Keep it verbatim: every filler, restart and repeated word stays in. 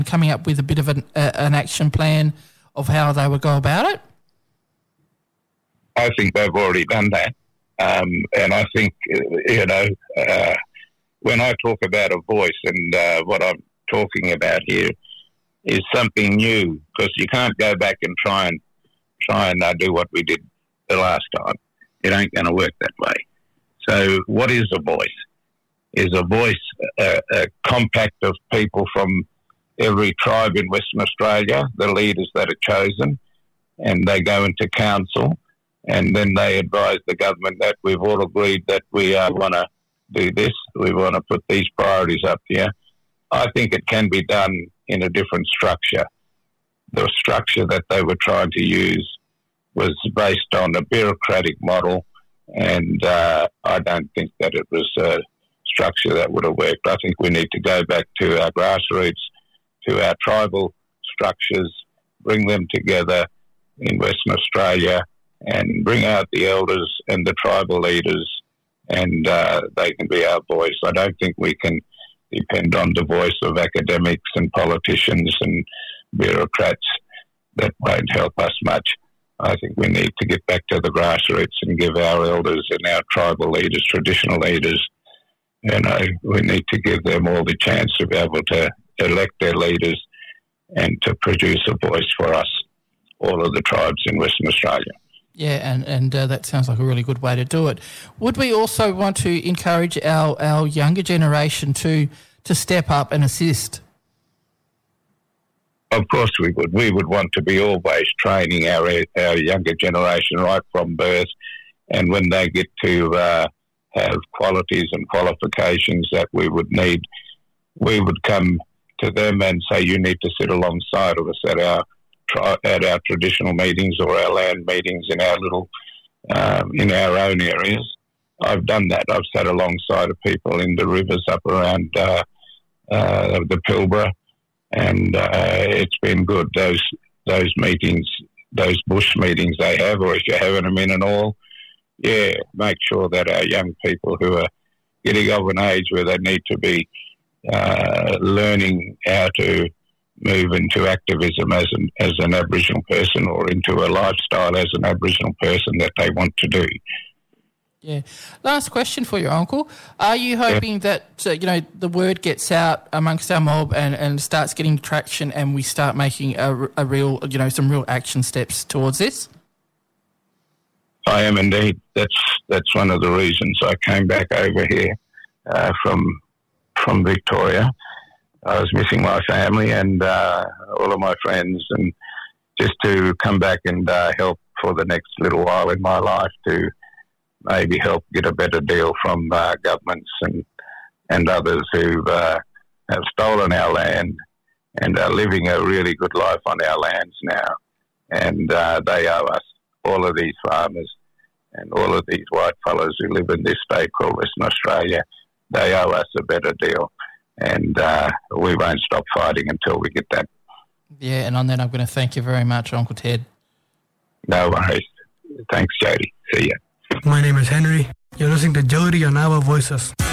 coming up with a bit of an, uh, an action plan of how they would go about it? I think they've already done that. Um, and I think, you know, uh, when I talk about a voice, and uh, what I'm talking about here is something new, because you can't go back and try and try and uh, do what we did the last time. It ain't going to work that way. So what is a voice? Is a voice a, a compact of people from every tribe in Western Australia, the leaders that are chosen, and they go into council, and then they advise the government that we've all agreed that we uh, want to do this, we want to put these priorities up here. I think it can be done in a different structure. The structure that they were trying to use was based on a bureaucratic model, and uh, I don't think that it was a structure that would have worked. I think we need to go back to our grassroots, to our tribal structures, bring them together in Western Australia, and bring out the elders and the tribal leaders, and uh, they can be our voice. I don't think we can depend on the voice of academics and politicians and bureaucrats. That won't help us much. I think we need to get back to the grassroots and give our elders and our tribal leaders, traditional leaders, you know, we need to give them all the chance to be able to elect their leaders and to produce a voice for us, all of the tribes in Western Australia. Yeah, and, and uh, that sounds like a really good way to do it. Would we also want to encourage our, our younger generation to to step up and assist? Of course we would. We would want to be always training our our younger generation right from birth, and when they get to uh, have qualities and qualifications that we would need, we would come to them and say, you need to sit alongside of us at our at our traditional meetings or our land meetings in our little um, in our own areas. I've done that. I've sat alongside of people in the rivers up around uh, uh, the Pilbara, and uh, it's been good. Those those meetings, those bush meetings they have, or if you're having them in and all, yeah, make sure that our young people who are getting of an age where they need to be uh, learning how to move into activism as an as an Aboriginal person, or into a lifestyle as an Aboriginal person that they want to do. Yeah. Last question for you, Uncle. Are you hoping yeah. that, uh, you know, the word gets out amongst our mob and, and starts getting traction, and we start making a, a real, you know, some real action steps towards this? I am indeed. That's that's one of the reasons I came back over here uh, from from Victoria. I was missing my family and uh, all of my friends, and just to come back and uh, help for the next little while in my life to maybe help get a better deal from uh, governments and and others who uh, have stolen our land and are living a really good life on our lands now. And uh, they owe us, all of these farmers and all of these white fellows who live in this state called Western Australia, they owe us a better deal. And uh, we won't stop fighting until we get that. Yeah, and on that, I'm going to thank you very much, Uncle Ted. No worries. Thanks, Jody. See ya. My name is Henry. You're listening to Jody on Our Voices.